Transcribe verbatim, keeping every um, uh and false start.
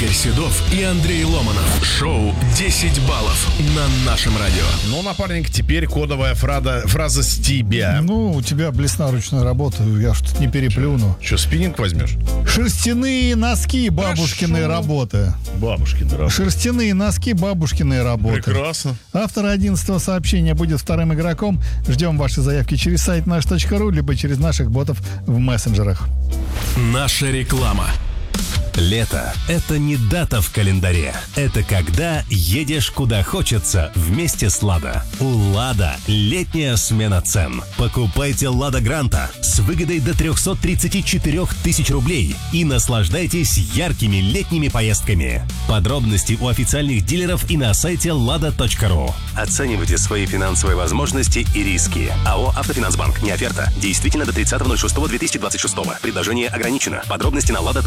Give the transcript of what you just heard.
Игорь Седов и Андрей Ломанов. Шоу десять баллов на нашем радио. Ну, напарник, теперь кодовая фраза, фраза с тебя. Ну, у тебя блесна ручной работы, я что-то не переплюну. Че, спиннинг возьмешь? Шерстяные носки бабушкиной Хорошо. работы. Бабушкин, да. Шерстяные носки бабушкиной работы. Прекрасно. Автор одиннадцатого сообщения будет вторым игроком. Ждем ваши заявки через сайт наш точка ру, либо через наших ботов в мессенджерах. Наша реклама. Лето – это не дата в календаре. Это когда едешь куда хочется вместе с «Лада». У «Лада» летняя смена цен. Покупайте «Лада Гранта» с выгодой до триста тридцать четыре тысячи рублей и наслаждайтесь яркими летними поездками. Подробности у официальных дилеров и на сайте лада точка ру. Оценивайте свои финансовые возможности и риски. АО «Автофинансбанк». Не оферта. Действительно до тридцатого ноль шестого две тысячи двадцать шестого. Предложение ограничено. Подробности на лада точка ру.